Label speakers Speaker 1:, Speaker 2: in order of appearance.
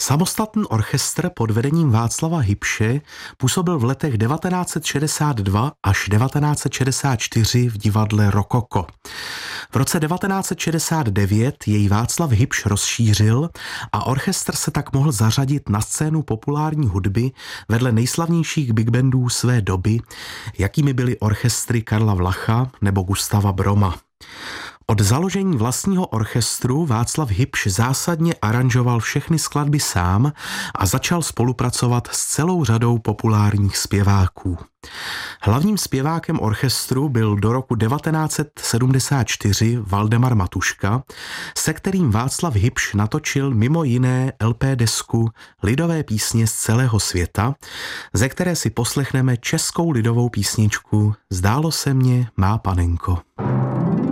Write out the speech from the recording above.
Speaker 1: Samostatný orchestr pod vedením Václava Hybše působil v letech 1962 až 1964 v divadle Rokoko. V roce 1969 jej Václav Hybš rozšířil a orchestr se tak mohl zařadit na scénu populární hudby vedle nejslavnějších big bandů své doby, jakými byly orchestry Karla Vlacha nebo Gustava Broma. Od založení vlastního orchestru Václav Hybš zásadně aranžoval všechny skladby sám a začal spolupracovat s celou řadou populárních zpěváků. Hlavním zpěvákem orchestru byl do roku 1974 Valdemar Matuška, se kterým Václav Hybš natočil mimo jiné LP desku Lidové písně z celého světa, ze které si poslechneme českou lidovou písničku Zdálo se mně, má panenko.